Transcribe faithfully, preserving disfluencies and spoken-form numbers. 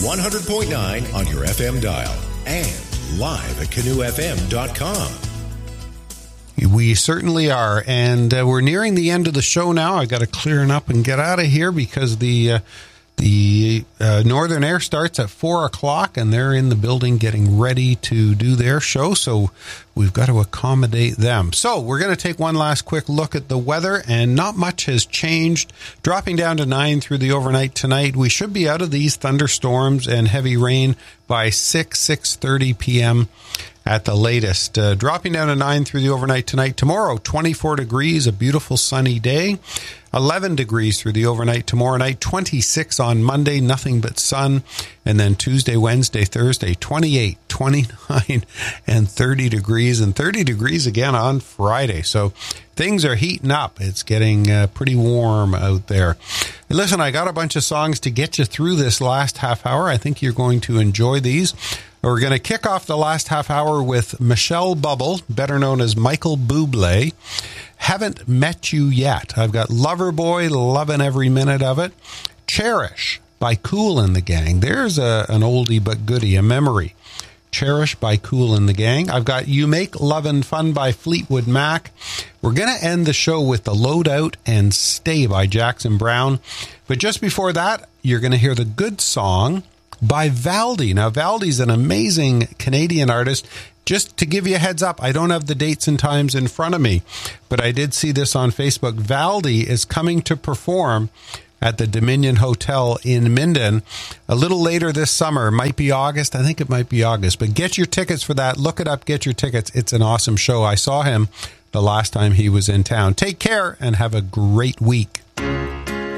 one hundred point nine on your F M dial and live at canoe f m dot com. We certainly are, and uh, we're nearing the end of the show now. I got to clear up and get out of here because the uh, the uh, Northern Air starts at four o'clock, and they're in the building getting ready to do their show, so we've got to accommodate them. So we're going to take one last quick look at the weather, and not much has changed. Dropping down to nine through the overnight tonight. We should be out of these thunderstorms and heavy rain by six, six thirty p.m. at the latest. Uh, dropping down to nine through the overnight tonight. Tomorrow, twenty-four degrees, a beautiful sunny day. eleven degrees through the overnight tomorrow night. twenty-six on Monday, nothing but sun. And then Tuesday, Wednesday, Thursday, twenty-eight, twenty-nine, and thirty degrees. And thirty degrees again on Friday. So things are heating up. It's getting uh, pretty warm out there. Listen, I got a bunch of songs to get you through this last half hour. I think you're going to enjoy these. We're going to kick off the last half hour with Michelle Bubble, better known as Michael Bublé. Haven't Met You Yet. I've got Loverboy, loving every minute of it. Cherish by Kool and the Gang. There's a, an oldie but goodie, a memory. Cherish by Kool and the Gang. I've got You Make Lovin' Fun by Fleetwood Mac. We're going to end the show with The Loadout and Stay by Jackson Browne. But just before that, you're going to hear the good song by Valdy. Now, Valdy's an amazing Canadian artist. Just to give you a heads up, I don't have the dates and times in front of me, but I did see this on Facebook. Valdy is coming to perform at the Dominion Hotel in Minden a little later this summer. It might be August. I think it might be August. But get your tickets for that. Look it up. Get your tickets. It's an awesome show. I saw him the last time he was in town. Take care and have a great week.